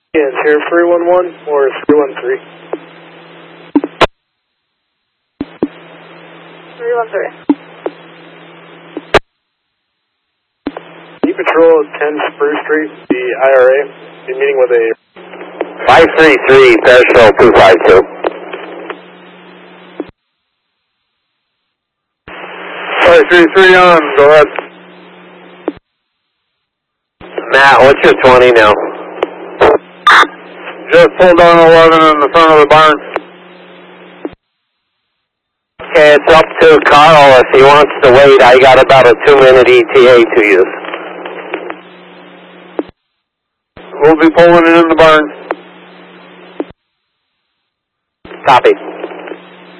Yeah, it's here 311 or 313? 313. You patrol 10 Spruce Street, the IRA. You're meeting with a 533, Periscope 252. 533 on, go ahead. Matt, what's your 20 now? Just pulled on 11 in the front of the barn. Okay, it's up to Carl if he wants to wait. I got about a 2-minute ETA to use. We'll be pulling it in the barn. Copy.